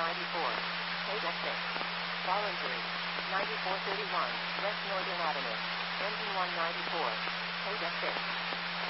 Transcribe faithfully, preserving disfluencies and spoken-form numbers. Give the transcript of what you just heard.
ninety-four. Take exit. Voluntary. ninety-four thirty-one, West Northern Avenue. Engine one ninety-four. Take exit.